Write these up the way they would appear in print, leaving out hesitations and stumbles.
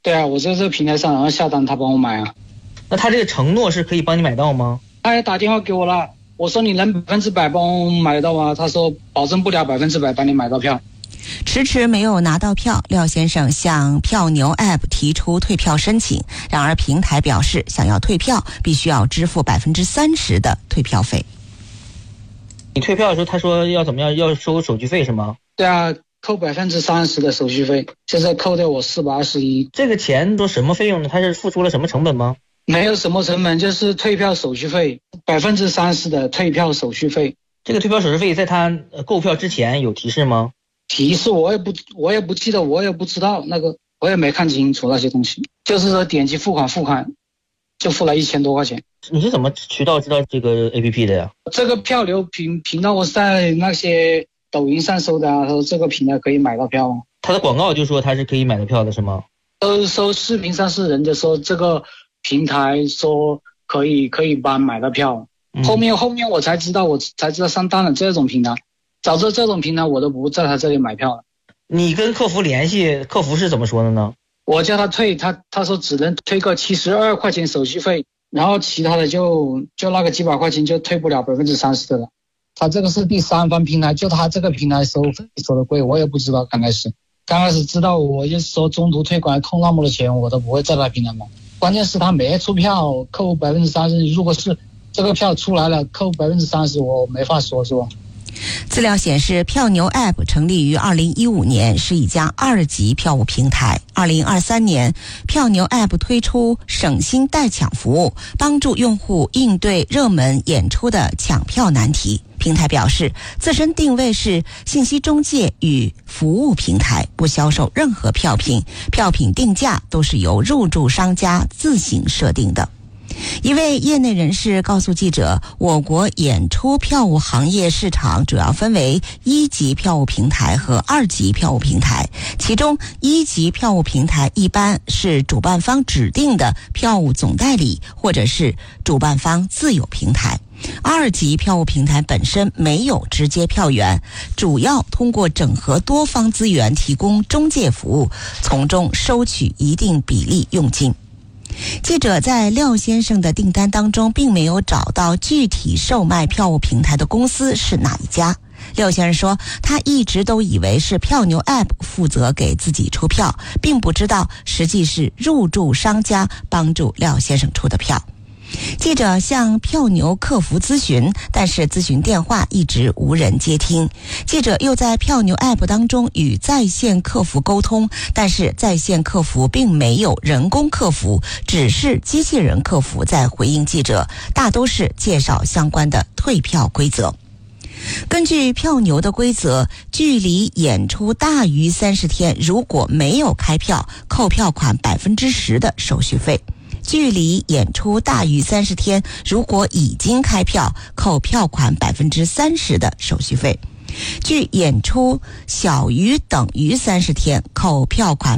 对啊，我在这个平台上然后下单，他帮我买啊。 那他这个承诺是可以帮你买到吗？ 他也打电话给我了，我说你能100%帮我买到吗？他说保证不了100%帮你买到票。 迟迟没有拿到票，廖先生向票牛 App 提出退票申请，然而平台表示想要退票必须要支付30%的退票费。 你退票的时候他说要怎么样，要收手续费是吗？ 对啊，扣30%的手续费，现在扣掉我421。 这个钱都什么费用呢？他是付出了什么成本吗？ 没有什么成本，就是退票手续费，30%的退票手续费。 这个退票手续费在他购票之前有提示吗？ 提示我也不记得，我也不知道，那个我也没看清楚那些东西，就是说点击付款就付了1000多块钱。 你是怎么渠道知道这个 APP 的呀？ 这个票流频道我是在那些抖音上搜的啊，说这个平台可以买到票啊。 他的广告就说他是可以买到票的是吗？ 都是说视频上是人家说这个平台说可以帮买到票，后面我才知道上当了这种平台。早知道这种平台我都不在他这里买票了。 你跟客服联系，客服是怎么说的呢？ 我叫他退，他说只能退个72块钱手续费，然后其他的就那个几百块钱就退不了30%的了。他这个是第三方平台，就他这个平台收费收的贵，我也不知道。刚开始知道，我就说中途退款扣那么多钱，我都不会在他平台买。关键是他没出票，扣30%。如果是这个票出来了，扣30%，我没法说，是吧？ 资料显示，票牛 App 成立于2015年，是一家2级票务平台。2023年，票牛 App 推出省心代抢服务，帮助用户应对热门演出的抢票难题。平台表示，自身定位是信息中介与服务平台，不销售任何票品，票品定价都是由入驻商家自行设定的。一位业内人士告诉记者，我国演出票务行业市场主要分为1级票务平台和2级票务平台，其中1级票务平台一般是主办方指定的票务总代理，或者是主办方自有平台。2级票务平台本身没有直接票源，主要通过整合多方资源提供中介服务，从中收取一定比例佣金。记者在廖先生的订单当中并没有找到具体售卖票务平台的公司是哪一家。廖先生说，他一直都以为是票牛 App 负责给自己出票，并不知道实际是入驻商家帮助廖先生出的票。记者向票牛客服咨询，但是咨询电话一直无人接听。记者又在票牛 App 当中与在线客服沟通，但是在线客服并没有人工客服，只是机器人客服在回应记者，大都是介绍相关的退票规则。根据票牛的规则，距离演出大于30天，如果没有开票，扣票款10%的手续费。距离演出大于30天，如果已经开票，扣票款30%的手续费。距演出小于等于30天，扣票款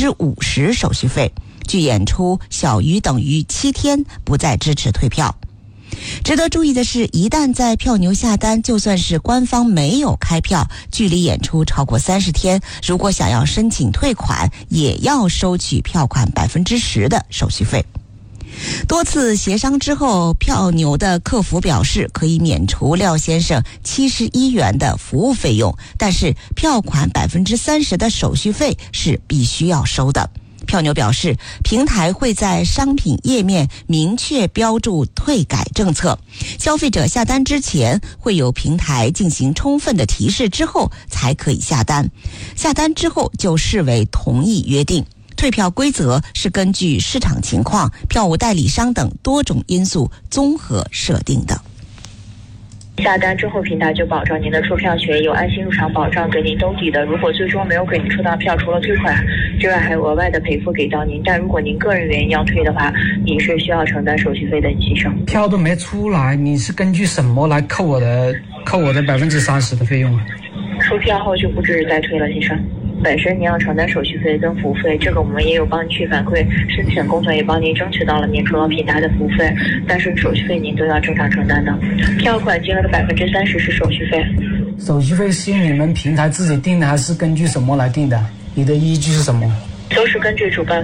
50%手续费。距演出小于等于7天，不再支持退票。值得注意的是，一旦在票牛下单，就算是官方没有开票，距离演出超过30天，如果想要申请退款，也要收取票款10%的手续费。多次协商之后，票牛的客服表示可以免除廖先生71元的服务费用，但是票款30%的手续费是必须要收的。票牛表示，平台会在商品页面明确标注退改政策，消费者下单之前会有平台进行充分的提示之后才可以下单，下单之后就视为同意约定。退票规则是根据市场情况、票务代理商等多种因素综合设定的。 下单之后，平台就保障您的出票权，有安心入场保障给您兜底的。如果最终没有给您出到票，除了退款之外，还有额外的赔付给到您。但如果您个人原因要退的话，你是需要承担手续费的牺牲。 票都没出来，你是根据什么来扣我的30%的费用？ 出票后就不支持再退了，先生。本身您要承担手续费跟服务费，这个我们也有帮您去反馈，申请工作也帮您争取到了免除了平台的服务费，但是手续费您都要正常承担的。票款金额的30%是手续费。 手续费是你们平台自己定的，还是根据什么来定的？你的依据是什么？ 都是根据主办